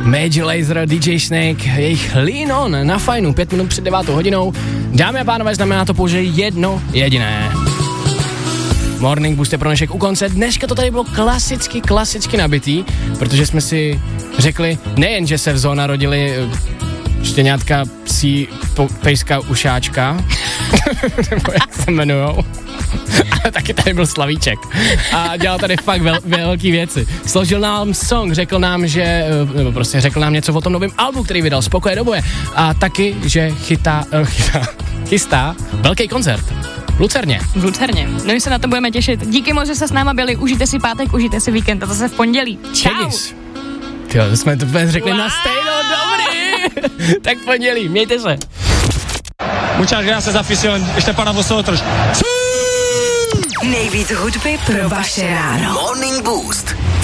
Major Lazer, DJ Snake, jejich Lean On na Fajnu, 5 minut před 9 hodinou. Dámy a pánové, znamená to pouze jedno jediné. Morning Boost je pro dnešek u konce. Dneška to tady bylo klasicky nabitý, protože jsme si řekli, nejen, že se v zóna rodili štěňátka, psí, pejska, ušáčka, nebo jak se jmenujou, ale taky tady byl Slavíček a dělal tady fakt velký věci. Složil nám song, řekl nám něco o tom novém albu, který vydal Spokoje do boje, a taky, že chystá velký koncert. V Lucerně. No my se na to budeme těšit. Díky moc, že se s náma byli. Užijte si pátek, užijte si víkend a zase v pondělí. Čau. Tyjo, jsme to řekli na stejno, dobrý. Tak pondělí, mějte se. Muchas gracias, afición. Ještě para vosotros. Nejvíc hudby pro vaše ráno. Morning Boost.